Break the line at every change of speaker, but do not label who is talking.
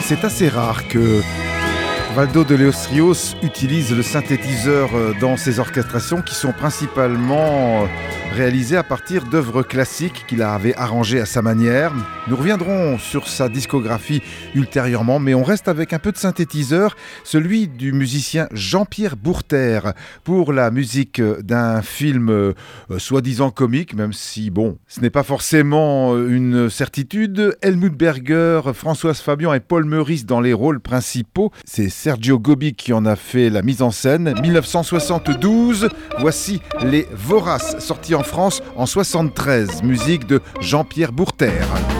C'est assez rare que Valdo de Los Rios utilise le synthétiseur dans ses orchestrations qui sont principalement réalisées à partir d'œuvres classiques qu'il avait arrangées à sa manière. Nous reviendrons sur sa discographie ultérieurement, mais on reste avec un peu de synthétiseur, celui du musicien Jean-Pierre Bourter, pour la musique d'un film soi-disant comique, même si, bon, ce n'est pas forcément une certitude. Helmut Berger, Françoise Fabian et Paul Meurice dans les rôles principaux. C'est Sergio Gobi qui en a fait la mise en scène. 1972, voici Les Voraces, sortis en France en 73, musique de Jean-Pierre Bourter.